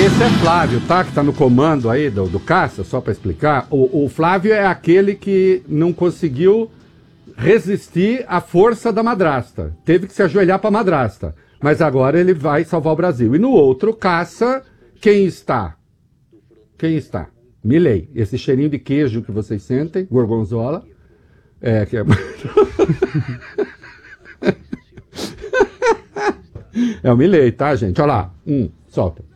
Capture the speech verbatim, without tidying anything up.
esse é Flávio, tá? Que tá no comando aí do, do caça, só para explicar. O, o Flávio é aquele que não conseguiu resistir à força da madrasta. Teve que se ajoelhar para a madrasta. Mas agora ele vai salvar o Brasil. E no outro caça, quem está? Quem está? Milei. Esse cheirinho de queijo que vocês sentem, gorgonzola. É, que é... é o Milei, tá, gente? Olha lá. Hum, solta.